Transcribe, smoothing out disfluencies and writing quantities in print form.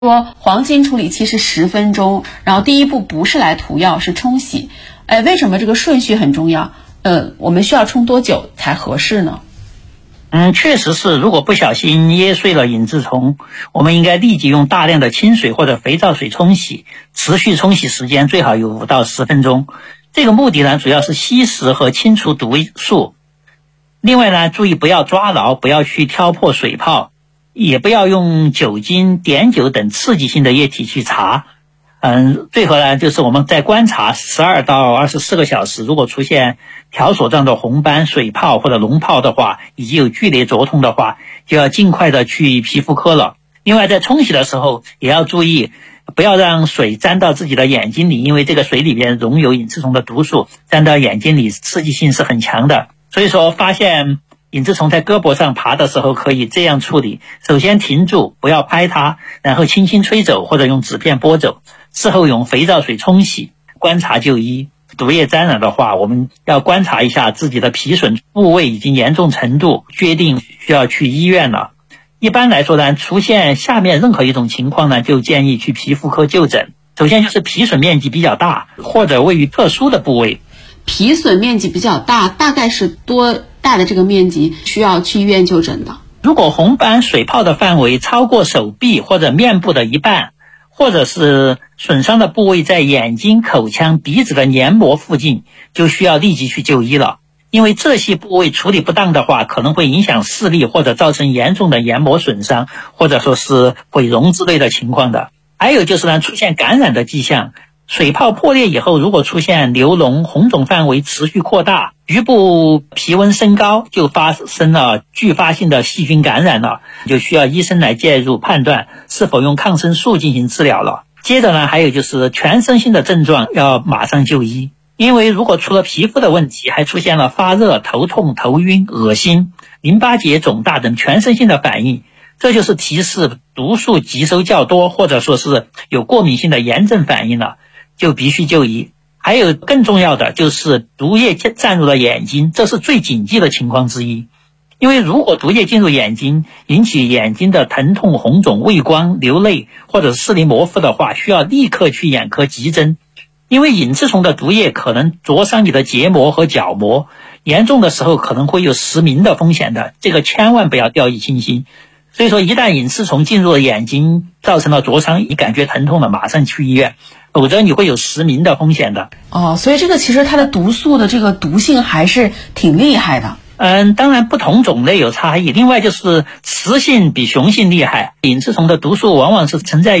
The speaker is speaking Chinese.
说黄金处理期是10分钟，然后第一步不是来涂药，是冲洗。为什么这个顺序很重要？我们需要冲多久才合适呢？ 确实是，如果不小心捏碎了隐痔虫，我们应该立即用大量的清水或者肥皂水冲洗，持续冲洗时间最好有5到10分钟。这个目的呢，主要是吸食和清除毒素。另外呢，注意不要抓牢，不要去挑破水泡，也不要用酒精、碘酒等刺激性的液体去擦。最后呢，就是我们在观察12到24个小时，如果出现条索状的红斑、水泡或者脓泡的话，以及有剧烈灼痛的话，就要尽快的去皮肤科了。另外在冲洗的时候也要注意，不要让水沾到自己的眼睛里，因为这个水里边溶有隐痔虫的毒素，沾到眼睛里刺激性是很强的。所以说发现隐痔虫在胳膊上爬的时候可以这样处理：首先停住，不要拍它，然后轻轻吹走或者用纸片拨走，事后用肥皂水冲洗，观察就医。毒液沾染的话，我们要观察一下自己的皮损部位已经严重程度，决定需要去医院了。一般来说呢，出现下面任何一种情况呢，就建议去皮肤科就诊。首先就是皮损面积比较大，或者位于特殊的部位。 皮损面积比较大，大概是多大的这个面积需要去医院就诊的？ 如果红斑水泡的范围超过手臂或者面部的一半，或者是损伤的部位在眼睛、口腔、鼻子的黏膜附近，就需要立即去就医了。因为这些部位处理不当的话，可能会影响视力或者造成严重的黏膜损伤，或者说是毁容之类的情况的。还有就是呢，出现感染的迹象，水泡破裂以后，如果出现流脓、红肿范围持续扩大，局部皮温升高，就发生了继发性的细菌感染了，就需要医生来介入判断是否用抗生素进行治疗了。接着呢，还有就是全身性的症状要马上就医，因为如果除了皮肤的问题，还出现了发热、头痛、头晕、恶心、淋巴结肿大等全身性的反应，这就是提示毒素吸收较多，或者说是有过敏性的炎症反应了，就必须就医。还有更重要的就是毒液占入了眼睛，这是最紧急的情况之一。因为如果毒液进入眼睛，引起眼睛的疼痛、红肿、畏光、流泪或者视力模糊的话，需要立刻去眼科急诊。因为隐痔虫的毒液可能灼伤你的结膜和角膜，严重的时候可能会有失明的风险的，这个千万不要掉以轻心。所以说一旦隐痔虫进入了眼睛，造成了灼伤，你感觉疼痛了，马上去医院，否则你会有失明的风险的。 所以这个其实它的毒素的这个毒性还是挺厉害的。 当然不同种类有差异，另外就是雌性比雄性厉害，隐痔虫的毒素往往是存在